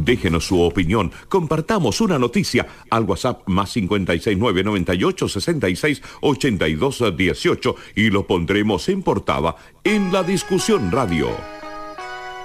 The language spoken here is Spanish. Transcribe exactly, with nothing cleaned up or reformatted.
Déjenos su opinión, compartamos una noticia al WhatsApp más cincuenta y seis nueve noventa y ocho sesenta y seis ochenta y dos dieciocho y lo pondremos en portada en La Discusión Radio.